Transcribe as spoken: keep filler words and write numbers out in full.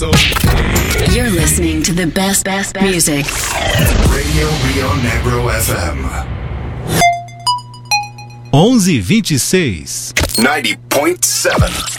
You're listening to the best, best, best music. Radio Rio Negro F M. onze e vinte e seis. ninety point seven.